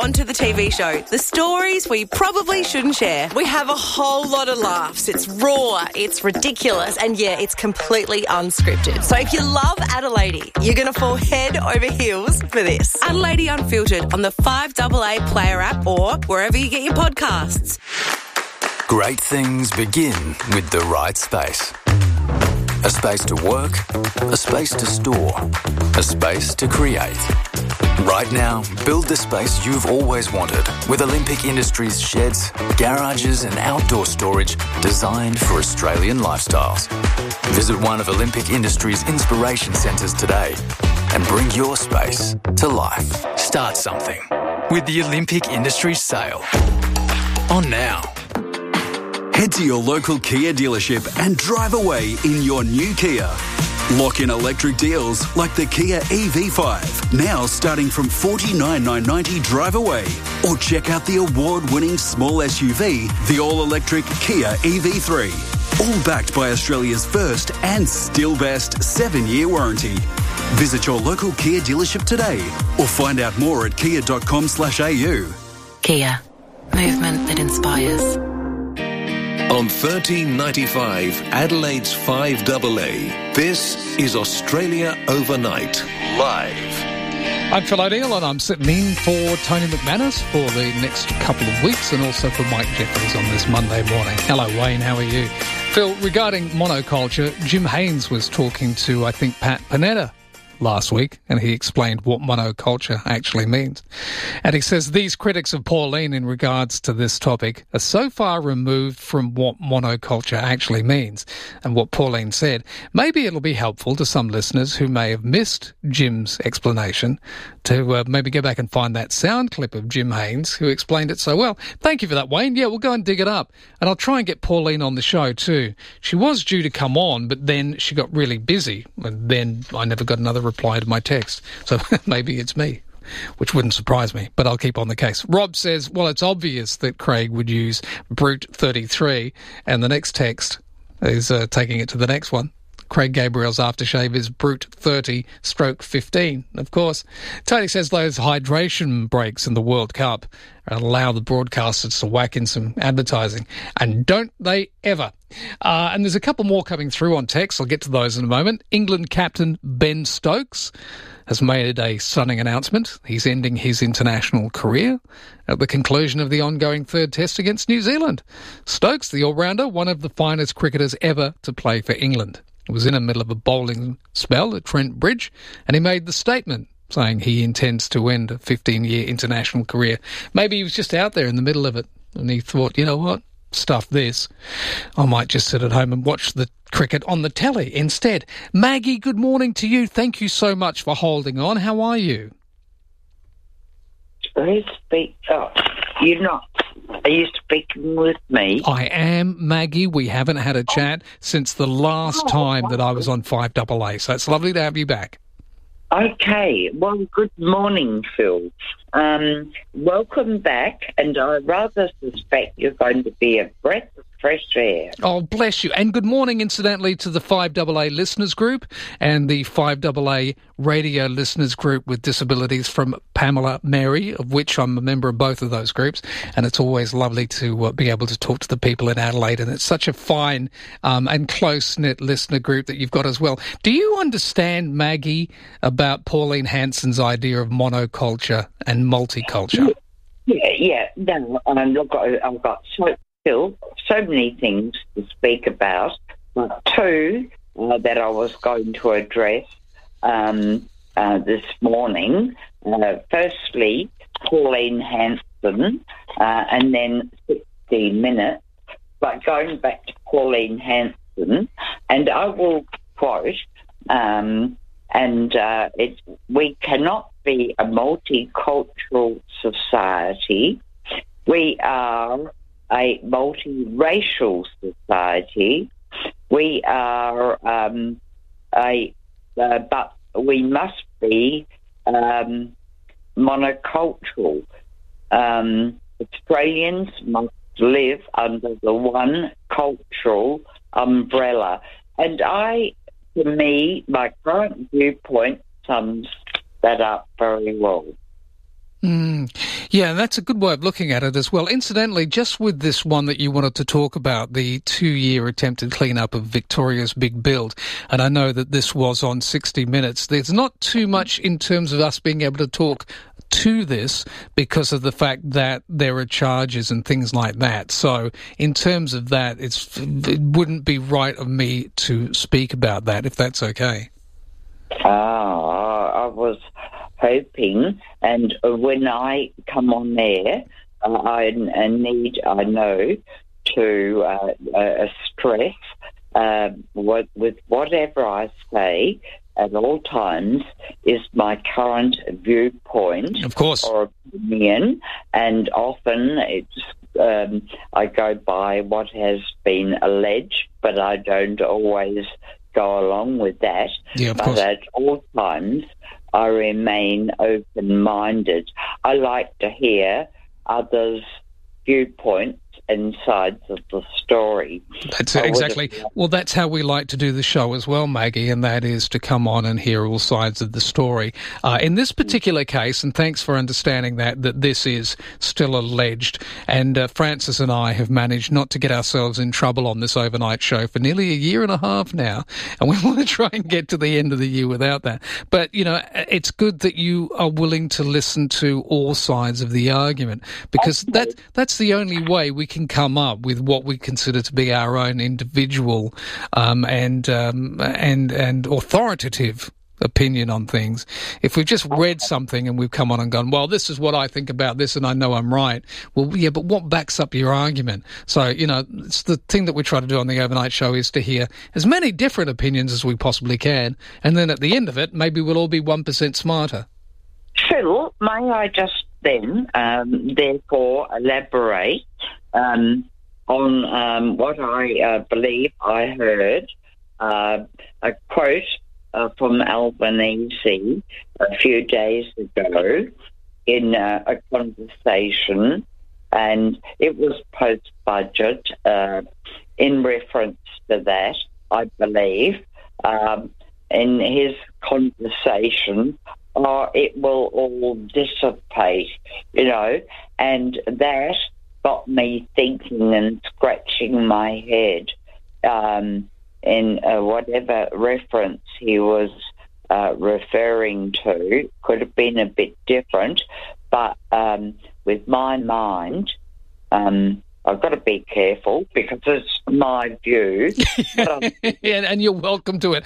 onto the TV show. The stories we probably shouldn't share. We have a whole lot of laughs. It's raw, it's ridiculous, and yeah, it's completely unscripted. So if you love Adelaide, you're going to fall head over heels for this. Adelaide Unfiltered on the 5AA Player app or wherever you get your podcasts. Great things begin with the right space. A space to work, a space to store, a space to create. Right now, build the space you've always wanted with Olympic Industries sheds, garages and outdoor storage designed for Australian lifestyles. Visit one of Olympic Industries' inspiration centres today and bring your space to life. Start something with the Olympic Industries sale. On now. Head to your local Kia dealership and drive away in your new Kia. Lock in electric deals like the Kia EV5, now starting from $49,990 drive away. Or check out the award-winning small SUV, the all-electric Kia EV3. All backed by Australia's first and still best 7-year warranty. Visit your local Kia dealership today or find out more at kia.com/au. Kia. Movement that inspires. On 1395 Adelaide's 5AA, this is Australia Overnight, live. I'm Phil O'Neill and I'm sitting in for Tony McManus for the next couple of weeks and also for Mike Jeffries on this Monday morning. Hello Wayne, how are you? Phil, regarding monoculture, Jim Haines was talking to, I think, Pat Panetta last week, and he explained what monoculture actually means. And he says these critics of Pauline in regards to this topic are so far removed from what monoculture actually means and what Pauline said. Maybe it'll be helpful to some listeners who may have missed Jim's explanation to maybe go back and find that sound clip of Jim Haines who explained it so well. Thank you for that, Wayne. Yeah, we'll go and dig it up. And I'll try and get Pauline on the show too. She was due to come on, but then she got really busy and then I never got another reply to my text. So maybe it's me, which wouldn't surprise me, but I'll keep on the case. Rob says, well, it's obvious that Craig would use Brute 33, and the next text is taking it to the next one. Craig Gabriel's aftershave is Brute 30/15, of course. Tony says those hydration breaks in the World Cup allow the broadcasters to whack in some advertising, and don't they ever. And there's a couple more coming through on text. I'll get to those in a moment. England captain Ben Stokes has made a stunning announcement. He's ending his international career at the conclusion of the ongoing third test against New Zealand. Stokes, the all-rounder, one of the finest cricketers ever to play for England. He was in the middle of a bowling spell at Trent Bridge, and he made the statement saying he intends to end a 15-year international career. Maybe he was just out there in the middle of it, and he thought, you know what, stuff this. I might just sit at home and watch the cricket on the telly instead. Maggie, good morning to you. Thank you so much for holding on. How are you? Are you speaking with me? I am, Maggie. We haven't had a chat since the last time that I was on 5AA, so it's lovely to have you back. Okay. Well, good morning, Phil. Welcome back, and I rather suspect you're going to be a breath of fresh air. Oh, bless you. And good morning, incidentally, to the 5AA Listeners Group and the 5AA Radio Listeners Group with Disabilities from Pamela Mary, of which I'm a member of both of those groups. And it's always lovely to be able to talk to the people in Adelaide. And it's such a fine and close-knit listener group that you've got as well. Do you understand, Maggie, about Pauline Hanson's idea of monoculture and multiculture? Yeah. No, look, I've got so many things to speak about, but two that I was going to address this morning. Firstly, Pauline Hanson, and then 60 Minutes. But going back to Pauline Hanson, and I will quote, we cannot be a multicultural society. We are a multiracial society. We are but we must be monocultural. Australians must live under the one cultural umbrella. And to me, my current viewpoint sums that up very well. Yeah, and that's a good way of looking at it as well. Incidentally, just with this one that you wanted to talk about, the 2-year attempted clean-up of Victoria's big build, and I know that this was on 60 Minutes, there's not too much in terms of us being able to talk to this because of the fact that there are charges and things like that. So in terms of that, it wouldn't be right of me to speak about that, if that's okay. I was hoping, and when I come on there, I know to stress with whatever I say at all times is my current viewpoint, of course, or opinion, and often it's I go by what has been alleged, but I don't always go along with that. Yeah, of but course. At all times, I remain open-minded. I like to hear others' viewpoints and sides of the story. That's it, exactly. Well, that's how we like to do the show as well, Maggie, and that is to come on and hear all sides of the story. In this particular case, and thanks for understanding that this is still alleged, and Francis and I have managed not to get ourselves in trouble on this overnight show for nearly a year and a half now, and we want to try and get to the end of the year without that. But, you know, it's good that you are willing to listen to all sides of the argument, because that's the only way we can come up with what we consider to be our own individual and authoritative opinion on things. If we've just read something and we've come on and gone, well, this is what I think about this and I know I'm right. Well, yeah, but what backs up your argument? So, you know, it's the thing that we try to do on the overnight show is to hear as many different opinions as we possibly can, and then at the end of it, maybe we'll all be 1% smarter. Phil, may I just then, therefore, elaborate on what I believe I heard, a quote from Albanese a few days ago in a conversation, and it was post-budget. In reference to that, I believe, in his conversation, it will all dissipate, you know, and that got me thinking and scratching my head in whatever reference he was referring to. Could have been a bit different, but with my mind, I've got to be careful because it's my view. And you're welcome to it.